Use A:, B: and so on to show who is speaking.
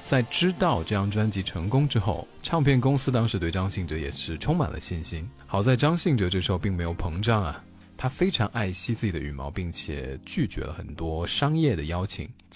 A: 在知道这张专辑成功之后，唱片公司当时对张信哲也是充满了信心。好在张信哲这时候并没有膨胀啊，他非常爱惜自己的羽毛，并且拒绝了很多商业的邀请，